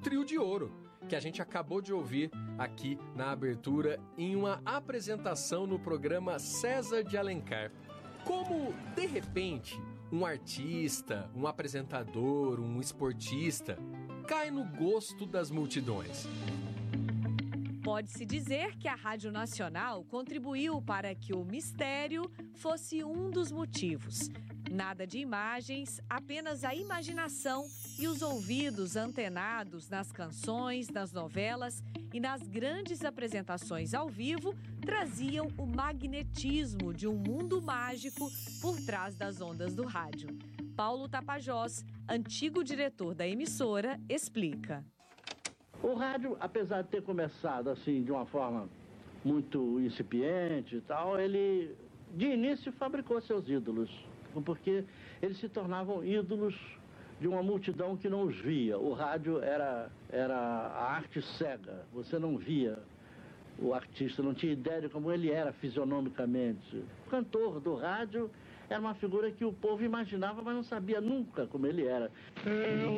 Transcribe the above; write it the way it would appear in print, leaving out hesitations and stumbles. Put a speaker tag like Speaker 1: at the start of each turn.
Speaker 1: Trio de Ouro, que a gente acabou de ouvir aqui na abertura em uma apresentação no programa César de Alencar. Como, de repente, um artista, um apresentador, um esportista cai no gosto das multidões?
Speaker 2: Pode-se dizer que a Rádio Nacional contribuiu para que o mistério fosse um dos motivos. Nada de imagens, apenas a imaginação e os ouvidos antenados nas canções, nas novelas e nas grandes apresentações ao vivo traziam o magnetismo de um mundo mágico por trás das ondas do rádio. Paulo Tapajós, antigo diretor da emissora, explica.
Speaker 3: O rádio, apesar de ter começado assim de uma forma muito incipiente e tal, ele de início fabricou seus ídolos, porque eles se tornavam ídolos de uma multidão que não os via. O rádio era a arte cega, você não via o artista, não tinha ideia de como ele era fisionomicamente. O cantor do rádio era uma figura que o povo imaginava, mas não sabia nunca como ele era.